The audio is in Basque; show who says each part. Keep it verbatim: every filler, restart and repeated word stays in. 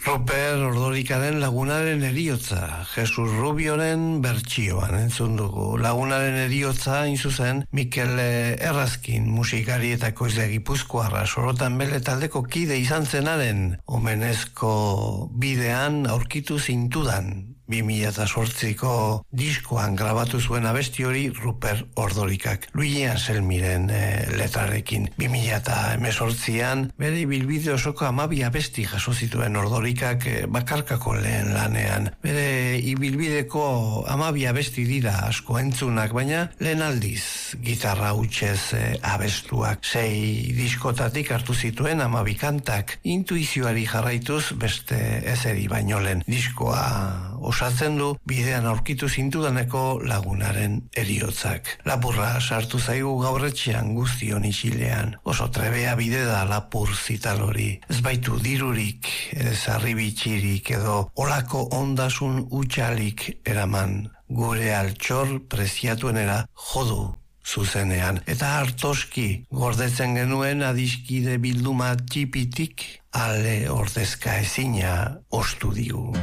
Speaker 1: Ruper Ordorikaren Lagunaren Heriotza, Jesus Rubioren bertsioan entzun dugu. Lagunaren Heriotza, hain zuzen, Mikel Errazkin musikari eta koizle gipuzkoarra Sorotan Bele taldeko kide izan zenaren omenezko bidean aurkitu zintudan. bi mila zortziko diskoan grabatu zuen abesti hori Ruper Ordorikak. Luigi Anselmiren e, letrarekin. bi mila hemezortzian bere ibilbide osoko hamabi abesti jaso zituen Ordorikak e, bakarkako lehen lanean. Bere ibilbideko hamabi abesti dira asko entzunak, baina lehen aldiz gitarra hutsez e, abestuak. Sei diskotatik hartu zituen hamabi kantak. Intuizioari jarraituz beste ezeri baino lehen. Diskoa osatzen du bidean aurkitu zintudaneko Lagunaren Heriotzak. Lapurra sartu zaigu gaur etxean guztion isilean. Oso trebea bide da lapur zital hori. Ez baitu dirurik, ez arribitxirik edo olako ondasun utxalik eraman. Gure altxor preziatuenera jodu zuzenean. Eta hartoski gordetzen genuen adiskide bilduma txipitik ale ordezka ezina ostu digu.